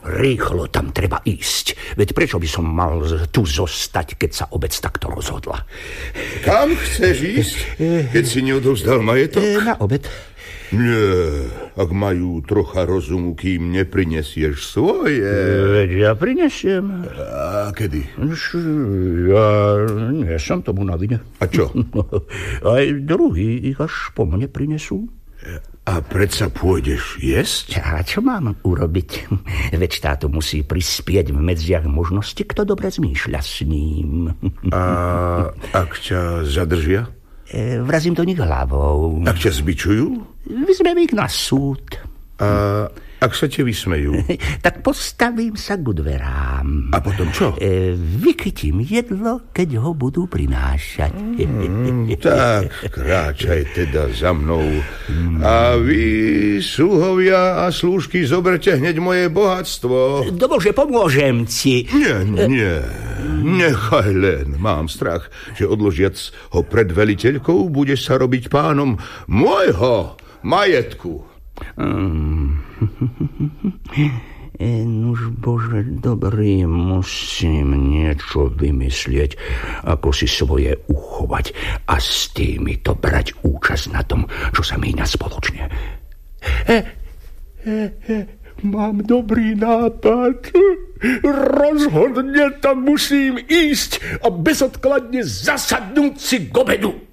Rýchlo tam treba ísť. Veď prečo by som mal tu zostať, keď sa obec takto rozhodla? Kam chceš ísť, keď si neodovzdal majetok? Na obed. Nie, ak majú trocha rozumu, kým neprinesieš svoje. Veď ja prinesiem. A kedy? Ja nie som tomu na vine. A čo? Aj druhí ich až po mne prinesú. A predsa pôjdeš jesť? A čo mám urobiť? Veď štátu musí prispieť v medziach možnosti, kto dobre zmýšľa s ním. A ak ťa zadržia? Vrazím do nich hlavou. Ak ťa zbičujú? Vyzmem ich na súd. A ak sa ti vysmejú? Tak postavím sa ku dverám. A potom čo? Vychytím jedlo, keď ho budú prinášať. Tak, kráčaj teda za mnou. A vy, sluhovia a slúžky, zoberte hneď moje bohatstvo. Dobože, pomôžem ti. Nie. Nechaj len. Mám strach, že odložiac ho pred veliteľkou budeš sa robiť pánom môjho majetku. Nuž Bože dobrý, musím niečo vymyslieť, ako si svoje uchovať a s týmito brať účasť na tom, čo sa míňa spoločne. Mám dobrý nápad. Rozhodne tam musím ísť a bezodkladne zasadnúť si k obedu.